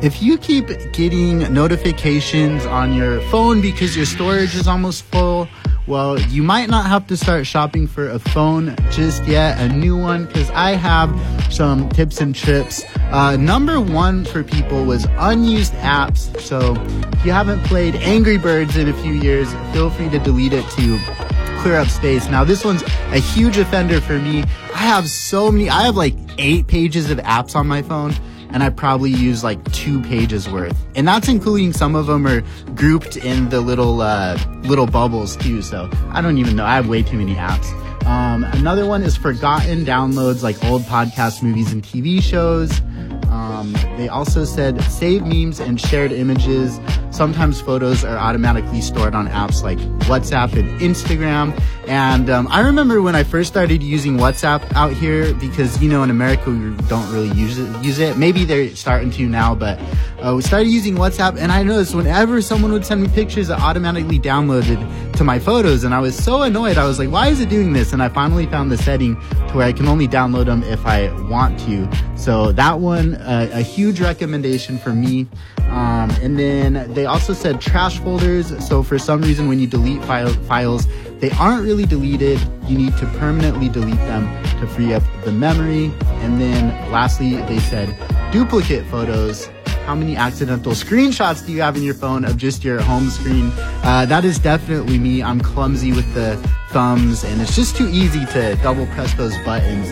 If you keep getting notifications on your phone because your storage is almost full, well, you might not have to start shopping for a phone just yet, a new one, because I have some tips and trips. Number one for people was unused apps. So if you haven't played Angry Birds in a few years, feel free to delete it to clear up space. Now, this one's a huge offender for me. I have like 8 pages of apps on my phone, and I probably use like 2 pages worth. And that's including some of them are grouped in the little bubbles too. So I don't even know. I have way too many apps. Another one is forgotten downloads, like old podcasts, movies, and TV shows. They also said save memes and shared images. Sometimes photos are automatically stored on apps like WhatsApp and Instagram. And I remember when I first started using WhatsApp out here, because, you know, in America, we don't really use it. Maybe they're starting to now, but we started using WhatsApp, and I noticed whenever someone would send me pictures, it automatically downloaded to my photos, and I was so annoyed. I was like, why is it doing this? And I finally found the setting to where I can only download them if I want to. So that one, a huge recommendation for me. And then they also said trash folders. So for some reason, when you delete files, they aren't really deleted. You need to permanently delete them to free up the memory. And then lastly, they said duplicate photos. How many accidental screenshots do you have in your phone of just your home screen? That is definitely me. I'm clumsy with the thumbs, and it's just too easy to double press those buttons.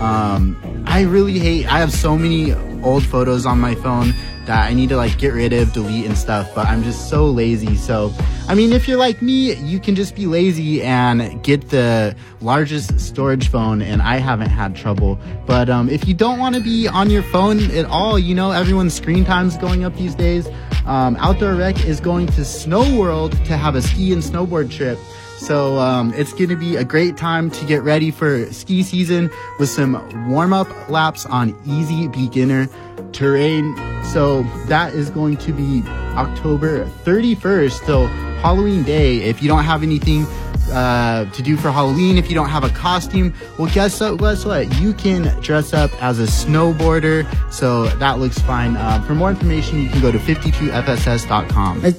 I have so many old photos on my phone that I need to like get rid of, delete and stuff, but I'm just so lazy. So, I mean, if you're like me, you can just be lazy and get the largest storage phone, and I haven't had trouble. But if you don't want to be on your phone at all, you know, everyone's screen time's going up these days. Outdoor Rec is going to Snow World to have a ski and snowboard trip. So it's going to be a great time to get ready for ski season with some warm-up laps on easy beginner terrain. So that is going to be October 31st, so Halloween Day. If you don't have anything to do for Halloween, if you don't have a costume, well, guess what? You can dress up as a snowboarder, so that looks fine. For more information, you can go to 52fss.com.